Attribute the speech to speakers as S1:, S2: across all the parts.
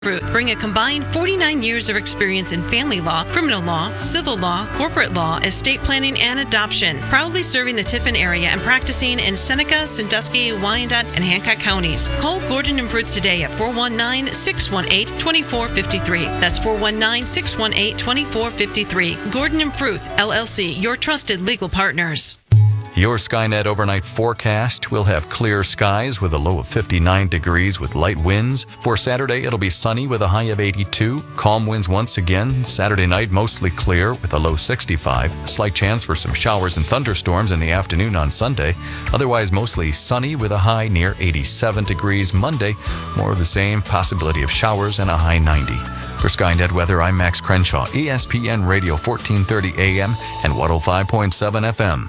S1: Bring a combined 49 years of experience in family law, criminal law, civil law, corporate law, estate planning, and adoption. Proudly serving the Tiffin area and practicing in Seneca, Sandusky, Wyandotte, and Hancock counties. Call Gordon and Fruth today at 419-618-2453. That's 419-618-2453. Gordon and Fruth, LLC, your trusted legal partners.
S2: Your Skynet overnight forecast will have clear skies with a low of 59 degrees with light winds. For Saturday, it'll be sunny with a high of 82. Calm winds once again. Saturday night, mostly clear with a low 65. Slight chance for some showers and thunderstorms in the afternoon on Sunday. Otherwise, mostly sunny with a high near 87 degrees. Monday, more of the same. Possibility of showers and a high 90. For Skynet Weather, I'm Max Crenshaw, ESPN Radio 1430 AM and 105.7 FM.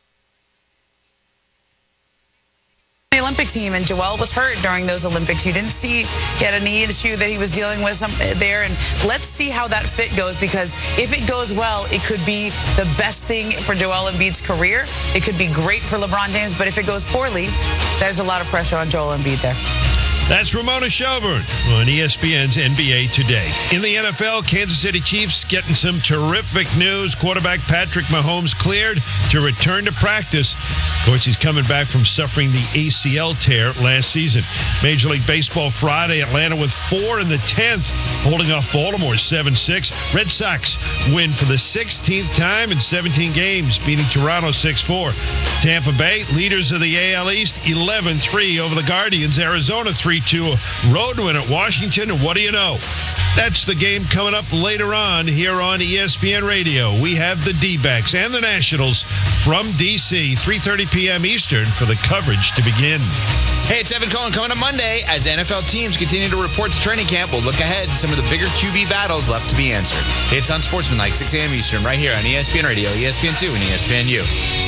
S3: The Olympic team, and Joel was hurt during those Olympics. You didn't see he had a knee issue that he was dealing with there, and let's see how that fit goes, because if it goes well, it could be the best thing for Joel Embiid's career. It could be great for LeBron James, but if it goes poorly, there's a lot of pressure on Joel Embiid there.
S4: That's Ramona Shelburne on ESPN's NBA Today. In the NFL, Kansas City Chiefs getting some terrific news. Quarterback Patrick Mahomes cleared to return to practice. Of course, he's coming back from suffering the ACL tear last season. Major League Baseball Friday, Atlanta with 4 in the 10th, holding off Baltimore 7-6. Red Sox win for the 16th time in 17 games, beating Toronto 6-4. Tampa Bay, leaders of the AL East, 11-3 over the Guardians. Arizona 3-2 road win at Washington. And what do you know? That's the game coming up later on here on ESPN Radio. We have the D-backs and the Nationals from D.C., 3:30 p.m. Eastern for the coverage to begin.
S5: Hey, it's Evan Cohen coming up Monday. As NFL teams continue to report to training camp, we'll look ahead to some of the bigger QB battles left to be answered. It's on Sportsmanlike, 6 a.m. Eastern, right here on ESPN Radio, ESPN2, and ESPNU.